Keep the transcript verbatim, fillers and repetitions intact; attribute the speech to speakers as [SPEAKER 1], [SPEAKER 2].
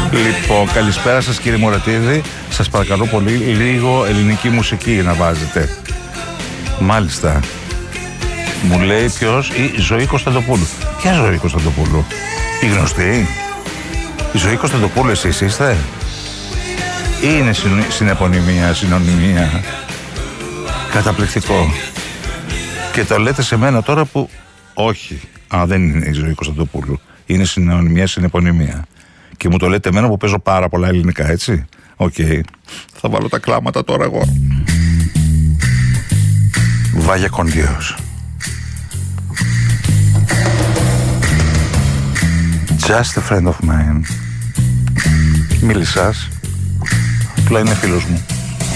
[SPEAKER 1] Λοιπόν, καλησπέρα σας κύριε Μουρατίδη. Σας παρακαλώ πολύ, λίγο ελληνική μουσική να βάζετε. Μάλιστα. Μου λέει ποιος, η Ζωή Κωνσταντοπούλου. Ποια Ζωή Κωνσταντοπούλου? Η γνωστή? Η Ζωή Κωνσταντοπούλου εσείς είστε? Ή είναι συνεπωνυμία, συνωνυμία? Καταπληκτικό. Και το λέτε σε μένα τώρα που όχι. Α, δεν είναι η Ζωή Κωνσταντοπούλου. Είναι συνωνυμία, συνεπωνυμία. Και μου το λέτε εμένα που παίζω πάρα πολλά ελληνικά, έτσι. Οκ. Okay. Θα βάλω τα κλάματα τώρα εγώ. Vaya con Dios. Just a friend of mine. Μίλησας. Απλά είναι φίλος μου.